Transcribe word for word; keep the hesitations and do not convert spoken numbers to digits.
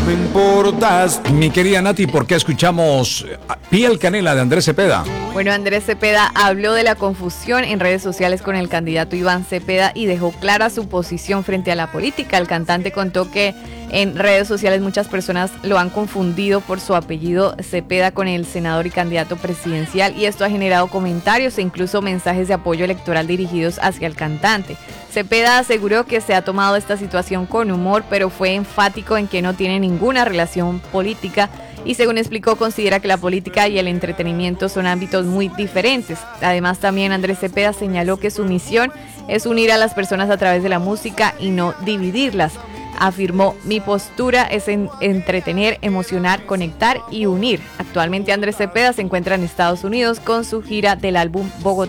me importas. Mi querida Nati, ¿por qué escuchamos Piel Canela de Andrés Cepeda? Bueno, Andrés Cepeda habló de la confusión en redes sociales con el candidato Iván Cepeda y dejó clara su posición frente a la política. El cantante contó que en redes sociales muchas personas lo han confundido por su apellido Cepeda con el senador y candidato presidencial, y esto ha generado comentarios e incluso mensajes de apoyo electoral dirigidos hacia el cantante. Cepeda aseguró que se ha tomado esta situación con humor, pero fue enfático en que no tiene ninguna relación política y, según explicó, considera que la política y el entretenimiento son ámbitos muy diferentes. Además, también Andrés Cepeda señaló que su misión es unir a las personas a través de la música y no dividirlas. Afirmó: mi postura es en entretener, emocionar, conectar y unir. Actualmente Andrés Cepeda se encuentra en Estados Unidos con su gira del álbum Bogotá.